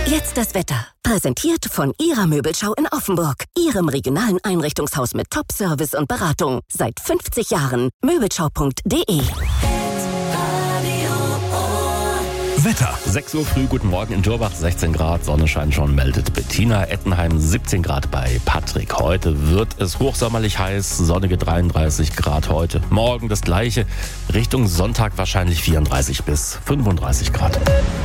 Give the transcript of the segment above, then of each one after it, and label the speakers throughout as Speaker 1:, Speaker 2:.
Speaker 1: Jetzt das Wetter. Präsentiert von Ihrer Möbelschau in Offenburg. Ihrem regionalen Einrichtungshaus mit Top-Service und Beratung. Seit 50 Jahren. Möbelschau.de.
Speaker 2: Wetter.
Speaker 3: 6 Uhr früh, guten Morgen in Durbach, 16 Grad, Sonne scheint schon, meldet Bettina. Ettenheim 17 Grad bei Patrick. Heute wird es hochsommerlich heiß, sonnige 33 Grad heute. Morgen das gleiche, Richtung Sonntag wahrscheinlich 34 bis 35 Grad.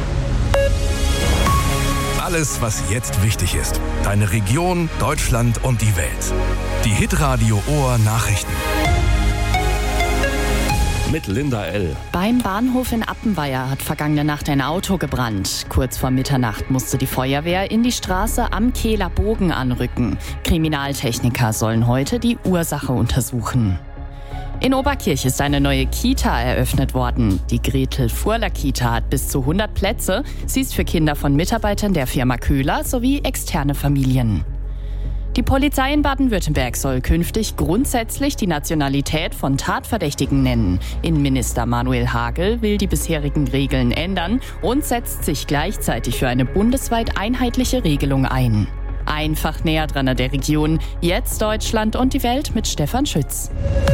Speaker 2: Alles, was jetzt wichtig ist. Deine Region, Deutschland und die Welt. Die Hitradio Ohr Nachrichten.
Speaker 3: Mit Linda L.
Speaker 4: Beim Bahnhof in Appenweier hat vergangene Nacht ein Auto gebrannt. Kurz vor Mitternacht musste die Feuerwehr in die Straße am Kehler Bogen anrücken. Kriminaltechniker sollen heute die Ursache untersuchen. In Oberkirch ist eine neue Kita eröffnet worden. Die Gretel-Furler-Kita hat bis zu 100 Plätze. Sie ist für Kinder von Mitarbeitern der Firma Köhler sowie externe Familien. Die Polizei in Baden-Württemberg soll künftig grundsätzlich die Nationalität von Tatverdächtigen nennen. Innenminister Manuel Hagel will die bisherigen Regeln ändern und setzt sich gleichzeitig für eine bundesweit einheitliche Regelung ein. Einfach näher dran an der Region. Jetzt Deutschland und die Welt mit Stefan Schütz.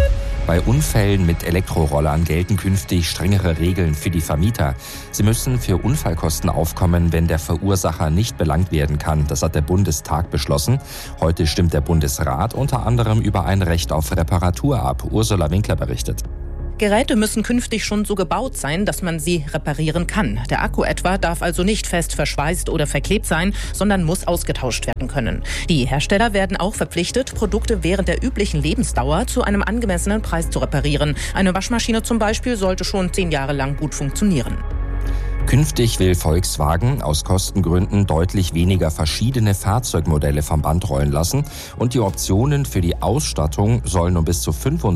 Speaker 5: Bei Unfällen mit Elektrorollern gelten künftig strengere Regeln für die Vermieter. Sie müssen für Unfallkosten aufkommen, wenn der Verursacher nicht belangt werden kann. Das hat der Bundestag beschlossen. Heute stimmt der Bundesrat unter anderem über ein Recht auf Reparatur ab. Ursula Winkler berichtet.
Speaker 6: Geräte müssen künftig schon so gebaut sein, dass man sie reparieren kann. Der Akku etwa darf also nicht fest verschweißt oder verklebt sein, sondern muss ausgetauscht werden können. Die Hersteller werden auch verpflichtet, Produkte während der üblichen Lebensdauer zu einem angemessenen Preis zu reparieren. Eine Waschmaschine zum Beispiel sollte schon 10 Jahre lang gut funktionieren.
Speaker 5: Künftig will Volkswagen aus Kostengründen deutlich weniger verschiedene Fahrzeugmodelle vom Band rollen lassen und die Optionen für die Ausstattung sollen um bis zu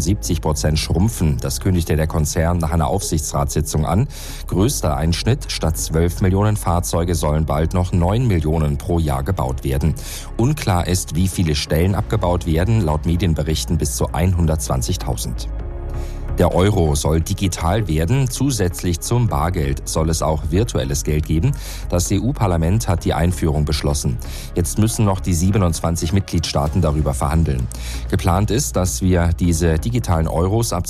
Speaker 5: 75% schrumpfen. Das kündigte der Konzern nach einer Aufsichtsratssitzung an. Größter Einschnitt: statt 12 Millionen Fahrzeuge sollen bald noch 9 Millionen pro Jahr gebaut werden. Unklar ist, wie viele Stellen abgebaut werden, laut Medienberichten bis zu 120.000. Der Euro soll digital werden. Zusätzlich zum Bargeld soll es auch virtuelles Geld geben. Das EU-Parlament hat die Einführung beschlossen. Jetzt müssen noch die 27 Mitgliedstaaten darüber verhandeln. Geplant ist, dass wir diese digitalen Euros ab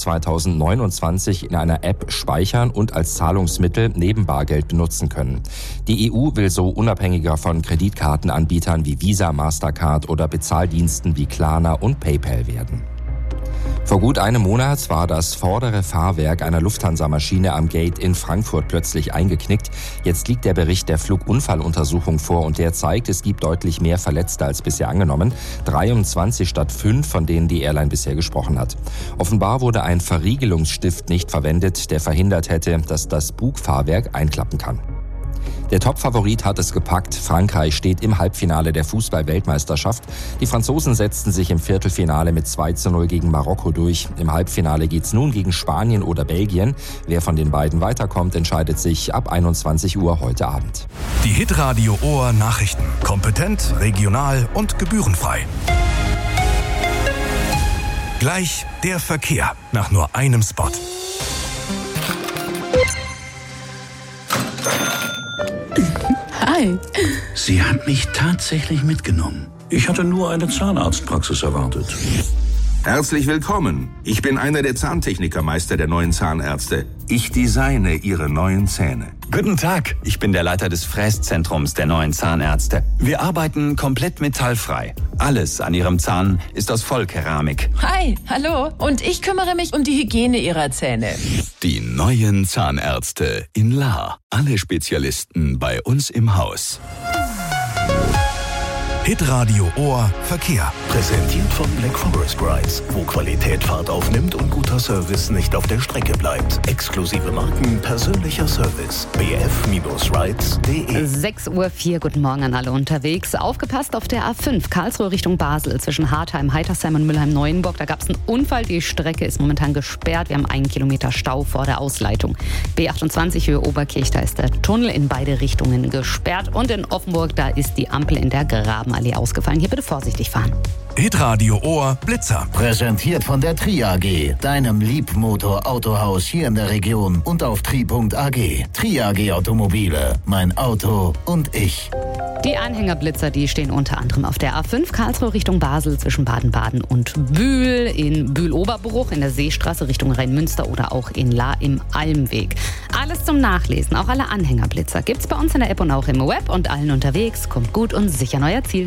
Speaker 5: 2029 in einer App speichern und als Zahlungsmittel neben Bargeld benutzen können. Die EU will so unabhängiger von Kreditkartenanbietern wie Visa, Mastercard oder Bezahldiensten wie Klarna und PayPal werden. Vor gut einem Monat war das vordere Fahrwerk einer Lufthansa-Maschine am Gate in Frankfurt plötzlich eingeknickt. Jetzt liegt der Bericht der Flugunfalluntersuchung vor und der zeigt, es gibt deutlich mehr Verletzte als bisher angenommen. 23 statt 5, von denen die Airline bisher gesprochen hat. Offenbar wurde ein Verriegelungsstift nicht verwendet, der verhindert hätte, dass das Bugfahrwerk einklappen kann. Der Top-Favorit hat es gepackt. Frankreich steht im Halbfinale der Fußball-Weltmeisterschaft. Die Franzosen setzten sich im Viertelfinale mit 2:0 gegen Marokko durch. Im Halbfinale geht's nun gegen Spanien oder Belgien. Wer von den beiden weiterkommt, entscheidet sich ab 21 Uhr heute Abend.
Speaker 2: Die Hitradio Ohr Nachrichten. Kompetent, regional und gebührenfrei. Gleich der Verkehr nach nur einem Spot.
Speaker 4: Hi.
Speaker 7: Sie hat mich tatsächlich mitgenommen. Ich hatte nur eine Zahnarztpraxis erwartet.
Speaker 8: Herzlich willkommen. Ich bin einer der Zahntechnikermeister der neuen Zahnärzte. Ich designe Ihre neuen Zähne.
Speaker 9: Guten Tag, ich bin der Leiter des Fräszentrums der neuen Zahnärzte. Wir arbeiten komplett metallfrei. Alles an Ihrem Zahn ist aus Vollkeramik.
Speaker 10: Hi, hallo. Und ich kümmere mich um die Hygiene Ihrer Zähne.
Speaker 11: Die neuen Zahnärzte in Lahr. Alle Spezialisten bei uns im Haus.
Speaker 2: Hitradio Ohr Verkehr.
Speaker 12: Präsentiert von Black Forest Rides, wo Qualität Fahrt aufnimmt und guter Service nicht auf der Strecke bleibt. Exklusive Marken, persönlicher Service. bf-rides.de
Speaker 13: 6:04 Uhr, guten Morgen an alle unterwegs. Aufgepasst auf der A5 Karlsruhe Richtung Basel zwischen Hartheim, Heitersheim und Mülheim-Neuenburg. Da gab es einen Unfall, die Strecke ist momentan gesperrt. Wir haben 1 Kilometer Stau vor der Ausleitung. B28 Höhe Oberkirch, da ist der Tunnel in beide Richtungen gesperrt. Und in Offenburg, da ist die Ampel in der Grabenallee ausgefallen. Hier bitte vorsichtig fahren.
Speaker 2: Hitradio Ohr Blitzer.
Speaker 14: Präsentiert von der Tri AG, deinem Liebmotor-Autohaus hier in der Region und auf tri.ag. Tri AG Automobile, mein Auto und ich.
Speaker 13: Die Anhängerblitzer, die stehen unter anderem auf der A5 Karlsruhe Richtung Basel zwischen Baden-Baden und Bühl, in Bühl-Oberbruch, in der Seestraße Richtung Rheinmünster oder auch in Lahr im Almweg. Alles zum Nachlesen, auch alle Anhängerblitzer gibt's bei uns in der App und auch im Web und allen unterwegs. Kommt gut und sicher euer Ziel.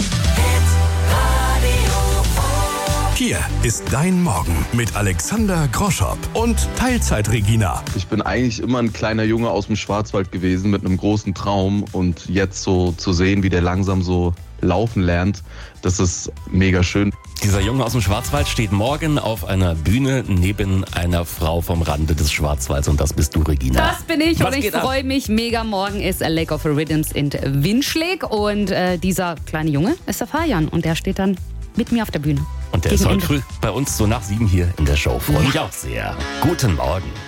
Speaker 2: Hier ist dein Morgen mit Alexander Groschopp und Teilzeit-Regina.
Speaker 15: Ich bin eigentlich immer ein kleiner Junge aus dem Schwarzwald gewesen mit einem großen Traum und jetzt so zu sehen, wie der langsam so laufen lernt, das ist mega schön.
Speaker 3: Dieser Junge aus dem Schwarzwald steht morgen auf einer Bühne neben einer Frau vom Rande des Schwarzwalds und das bist du, Regina.
Speaker 13: Das bin ich. Und ich freue mich mega. Morgen ist A Lake of Rhythms in Winschläg und dieser kleine Junge ist der Fabian und der steht dann mit mir auf der Bühne.
Speaker 3: Und der ist heute früh bei uns so nach 7 hier in der Show. Freue mich auch sehr. Guten Morgen.